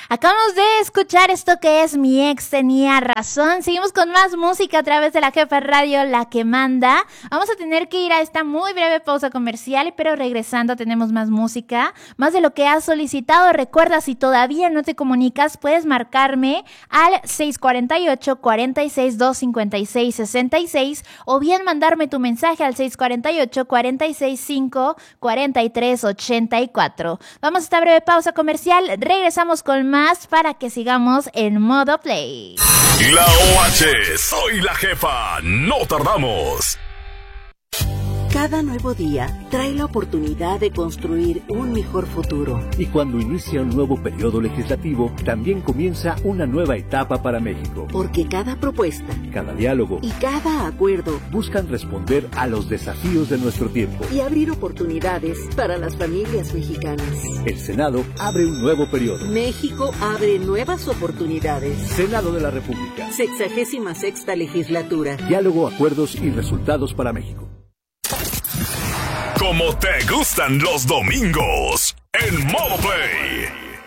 Acabamos de escuchar esto que es Mi Ex Tenía Razón. Seguimos con más música a través de la Jefa Radio, la que manda. Vamos a tener que ir a esta muy breve pausa comercial, pero regresando tenemos más música, más de lo que has solicitado. Recuerda, si todavía no te comunicas, puedes marcarme al 648-46-256-66 o bien mandarme tu mensaje al 648-46-5-43-84. Vamos a esta breve pausa comercial, regresamos con más para que sigamos en modo play. La OH, soy la jefa, no tardamos. Cada nuevo día trae la oportunidad de construir un mejor futuro. Y cuando inicia un nuevo periodo legislativo, también comienza una nueva etapa para México. Porque cada propuesta, cada diálogo y cada acuerdo buscan responder a los desafíos de nuestro tiempo y abrir oportunidades para las familias mexicanas. El Senado abre un nuevo periodo. México abre nuevas oportunidades. Senado de la República. 66ª legislatura. Diálogo, acuerdos y resultados para México. Como te gustan los domingos, en Modo Play.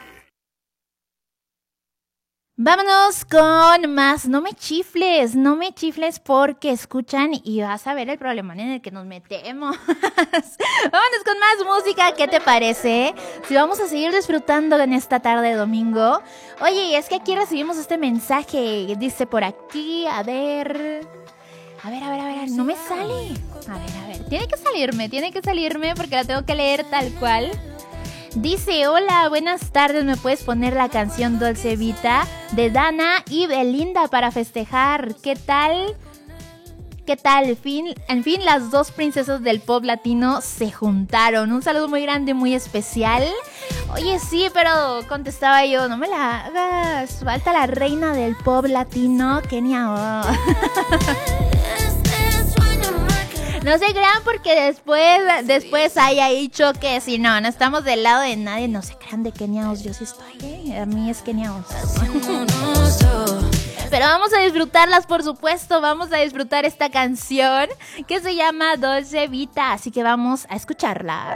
Vámonos con más. No me chifles porque escuchan y vas a ver el problemón en el que nos metemos. Vámonos con más música, ¿qué te parece? Si vamos a seguir disfrutando en esta tarde de domingo. Oye, es que aquí recibimos este mensaje, dice por aquí, a ver, no me sale. A ver, tiene que salirme porque la tengo que leer tal cual. Dice, hola, buenas tardes, ¿me puedes poner la canción Dolce Vita de Dana y Belinda para festejar? ¿Qué tal? En fin, las dos princesas del pop latino se juntaron. Un saludo muy grande, muy especial. Oye, sí, pero contestaba yo, no me la hagas. Falta la reina del pop latino, Kenia. No se crean porque después hay ahí choques y no estamos del lado de nadie. No se crean de Kenia Os, yo sí estoy, a mí es Kenia Os. Pero vamos a disfrutarlas, por supuesto, vamos a disfrutar esta canción que se llama Dolce Vita, así que vamos a escucharla.